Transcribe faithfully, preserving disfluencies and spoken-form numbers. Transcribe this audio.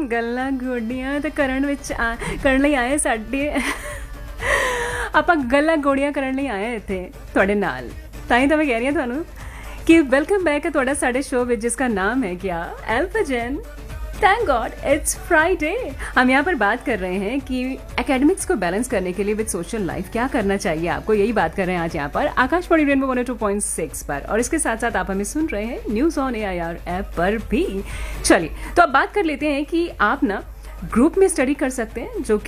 ਗੱਲਾਂ ਗੋਡੀਆਂ ਤੇ ਕਰਨ ਵਿੱਚ ਆ ਕਰਨ ਲਈ ਆਏ ਸਾਡੇ ਆਪਾਂ ਗੱਲਾਂ ਗੋਡੀਆਂ ਕਰਨ ਲਈ ਆਏ ਇੱਥੇ ਤੁਹਾਡੇ ਨਾਲ ਤਾਂ ਹੀ ਤਾਂ ਮੈਂ ਕਹਿ ਰਹੀ ਹਾਂ ਤੁਹਾਨੂੰ कि वेलकम बैक है थोड़ा साढ़े शो में जिसका नाम है क्या एल्फाजेन। Thank God it's Friday. हम यहाँ पर बात कर रहे हैं कि एकेडमिक्स को बैलेंस करने के लिए विद सोशल लाइफ क्या करना चाहिए आपको, यही बात कर रहे हैं आज यहाँ पर Akashvani rainbow one O two point six पर, और इसके साथ साथ आप हमें सुन रहे हैं न्यूज़ ऑन एआईआर ऐप पर भी। चलिए तो अब बात कर लेते हैं कि आप ना ग्रुप में स्टडी कर सकते हैं जो